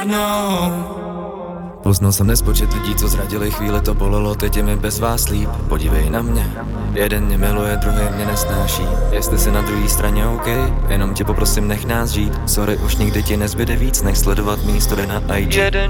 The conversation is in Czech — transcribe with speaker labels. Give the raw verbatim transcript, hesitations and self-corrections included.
Speaker 1: márnou.
Speaker 2: Poznal jsem nespočet lidí, co zradili, chvíli to bolelo, teď je mi bez vás líp. Podívej na mě, jeden mě miluje, druhý mě nesnáší. Jestli jsi na druhé straně OK, jenom tě poprosím, nech nás žít. Sorry, už nikdy ti nezbyde víc, nech sledovat mý story na I G.
Speaker 1: Jeden